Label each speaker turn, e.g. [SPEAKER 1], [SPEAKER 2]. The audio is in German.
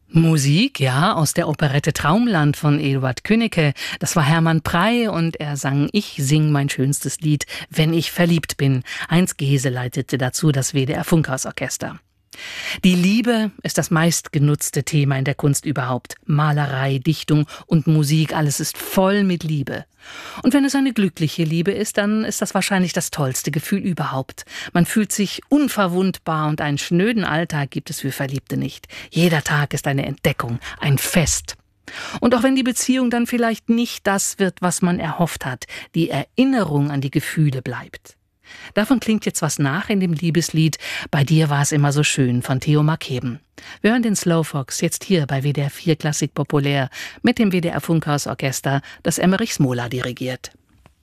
[SPEAKER 1] Musik, ja, aus der Operette Traumland von Eduard Künneke. Das war Hermann Prey und er sang Ich sing mein schönstes Lied, wenn ich verliebt bin. Heinz Gehse leitete dazu das WDR Funkhausorchester. Die Liebe ist das meistgenutzte Thema in der Kunst überhaupt. Malerei, Dichtung und Musik, alles ist voll mit Liebe. Und wenn es eine glückliche Liebe ist, dann ist das wahrscheinlich das tollste Gefühl überhaupt. Man fühlt sich unverwundbar und einen schnöden Alltag gibt es für Verliebte nicht. Jeder Tag ist eine Entdeckung, ein Fest. Und auch wenn die Beziehung dann vielleicht nicht das wird, was man erhofft hat, die Erinnerung an die Gefühle bleibt. Davon klingt jetzt was nach in dem Liebeslied Bei dir war es immer so schön von Theo Markeben. Wir hören den Slowfox jetzt hier bei WDR 4 Klassik Populär mit dem WDR Funkhausorchester, das Emmerich Smola dirigiert.